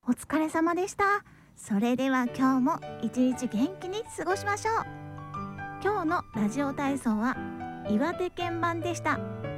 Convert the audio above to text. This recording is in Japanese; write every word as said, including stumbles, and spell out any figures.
お疲れ様でした。それでは今日も一日元気に過ごしましょう。今日のラジオ体操は岩手県版でした。